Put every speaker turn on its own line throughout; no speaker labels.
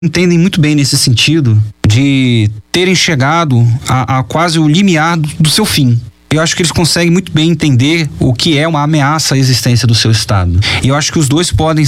entendem muito bem nesse sentido de terem chegado a quase o limiar do seu fim. Eu acho que eles conseguem muito bem entender o que é uma ameaça à existência do seu Estado. E eu acho que os dois podem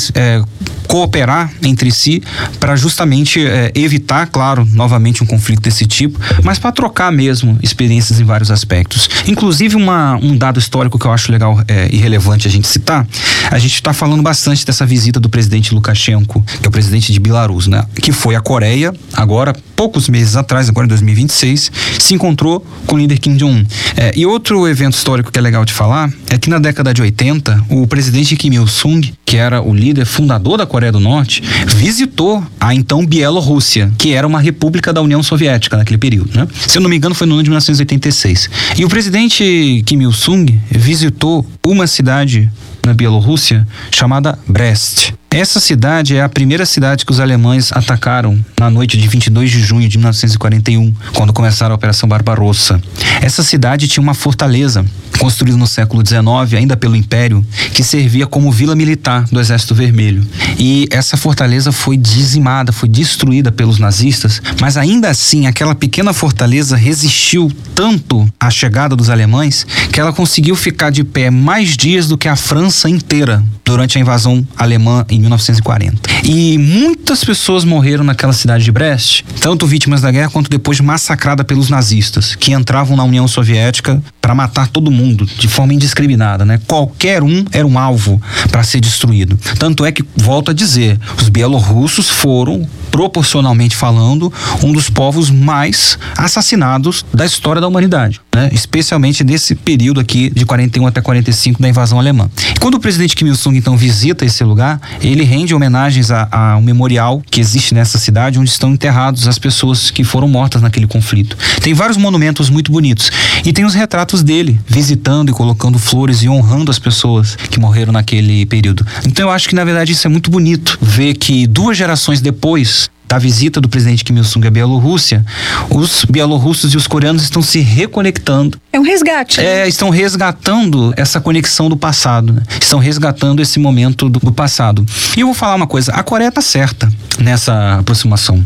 cooperar entre si para justamente evitar, claro, novamente um conflito desse tipo, mas para trocar mesmo experiências em vários aspectos. Inclusive um dado histórico que eu acho legal e relevante a gente citar, a gente está falando bastante dessa visita do presidente Lukashenko, que é o presidente de Belarus, né? Que foi à Coreia, agora, poucos meses atrás, agora em 2026, se encontrou com o líder Kim Jong-un. E outro evento histórico que é legal de falar é que na década de 80, o presidente Kim Il-sung, que era o líder fundador da Coreia do Norte, visitou a então Bielorrússia, que era uma república da União Soviética naquele período, né? Se eu não me engano, foi no ano de 1986. E o presidente Kim Il-sung visitou uma cidade na Bielorrússia chamada Brest. Essa cidade é a primeira cidade que os alemães atacaram na noite de 22 de junho de 1941, quando começaram a Operação Barbarossa. Essa cidade tinha uma fortaleza construída no século XIX, ainda pelo Império, que servia como vila militar do Exército Vermelho. E essa fortaleza foi dizimada, foi destruída pelos nazistas, mas ainda assim aquela pequena fortaleza resistiu tanto à chegada dos alemães que ela conseguiu ficar de pé mais dias do que a França inteira durante a invasão alemã em 1940. E muitas pessoas morreram naquela cidade de Brest, tanto vítimas da guerra quanto depois massacrada pelos nazistas, que entravam na União Soviética para matar todo mundo de forma indiscriminada, né? Qualquer um era um alvo para ser destruído. Tanto é que, volto a dizer, os bielorrussos foram, proporcionalmente falando, um dos povos mais assassinados da história da humanidade, né? Especialmente nesse período aqui de 41 até 45 da invasão alemã. E quando o presidente Kim Il-sung então visita esse lugar, ele rende homenagens a um memorial que existe nessa cidade, onde estão enterrados as pessoas que foram mortas naquele conflito. Tem vários monumentos muito bonitos e tem os retratos dele visitando e colocando flores e honrando as pessoas que morreram naquele período. Então eu acho que na verdade isso é muito bonito, ver que 2 gerações depois da visita do presidente Kim Il-sung à Bielorrússia, os bielorrussos e os coreanos estão se reconectando.
É um resgate.
Estão resgatando essa conexão do passado, né? Estão resgatando esse momento do passado. E eu vou falar uma coisa, a Coreia tá certa nessa aproximação,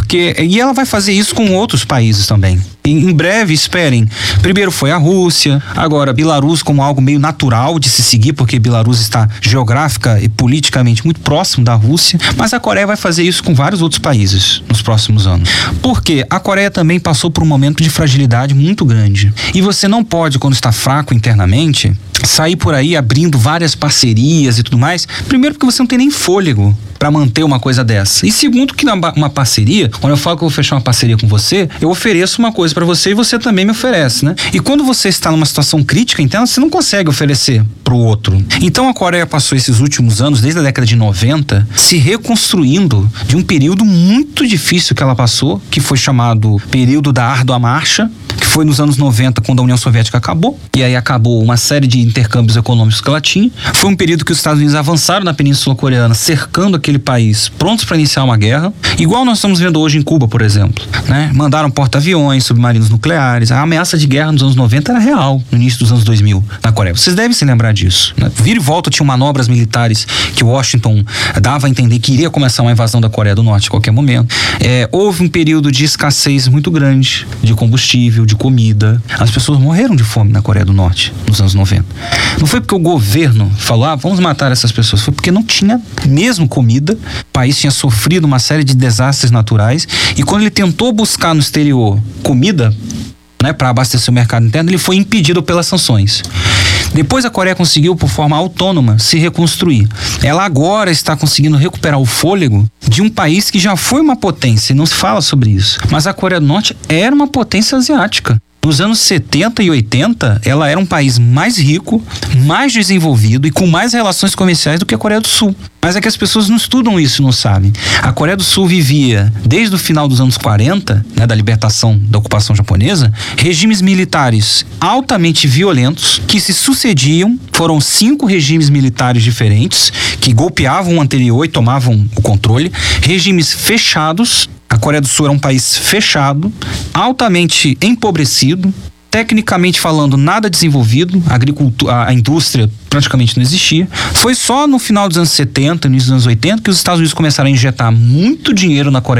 e ela vai fazer isso com outros países também. Em breve, esperem. Primeiro foi a Rússia, agora Belarus como algo meio natural de se seguir, porque Belarus está geográfica e politicamente muito próximo da Rússia, mas a Coreia vai fazer isso com vários outros países nos próximos anos. Porque a Coreia também passou por um momento de fragilidade muito grande. E você não pode, quando está fraco internamente, sair por aí abrindo várias parcerias e tudo mais. Primeiro porque você não tem nem fôlego para manter uma coisa dessa. E segundo que uma parceria, quando eu falo que eu vou fechar uma parceria com você, eu ofereço uma coisa para você e você também me oferece, né? E quando você está numa situação crítica interna, você não consegue oferecer pro outro. Então a Coreia passou esses últimos anos, desde a década de 90, se reconstruindo de um período muito difícil que ela passou, que foi chamado período da Árdua Marcha, que foi nos anos 90, quando a União Soviética acabou, e aí acabou uma série de intercâmbios econômicos que ela tinha. Foi um período que os Estados Unidos avançaram na Península Coreana, cercando aquele país, prontos para iniciar uma guerra, igual nós estamos vendo hoje em Cuba, por exemplo, né? Mandaram porta-aviões, submarinos nucleares. A ameaça de guerra nos anos 90 era real, no início dos anos 2000, na Coreia. Vocês devem se lembrar disso, né? Vira e volta tinham manobras militares que Washington dava a entender que iria começar uma invasão da Coreia do Norte a qualquer momento. Houve um período de escassez muito grande de combustível, de comida. As pessoas morreram de fome na Coreia do Norte nos anos 90. Não foi porque o governo falou, vamos matar essas pessoas, foi porque não tinha mesmo comida. O país tinha sofrido uma série de desastres naturais e quando ele tentou buscar no exterior comida, né, para abastecer o mercado interno, ele foi impedido pelas sanções. Depois a Coreia conseguiu, por forma autônoma, se reconstruir. Ela agora está conseguindo recuperar o fôlego de um país que já foi uma potência, e não se fala sobre isso. Mas a Coreia do Norte era uma potência asiática. Nos anos 70 e 80, ela era um país mais rico, mais desenvolvido e com mais relações comerciais do que a Coreia do Sul. Mas é que as pessoas não estudam isso, não sabem. A Coreia do Sul vivia, desde o final dos anos 40, né, da libertação da ocupação japonesa, regimes militares altamente violentos que se sucediam. Foram 5 regimes militares diferentes que golpeavam o anterior e tomavam o controle. Regimes fechados. A Coreia do Sul era um país fechado, altamente empobrecido, tecnicamente falando nada desenvolvido, a indústria praticamente não existia. Foi só no final dos anos 70, início dos anos 80, que os Estados Unidos começaram a injetar muito dinheiro na Coreia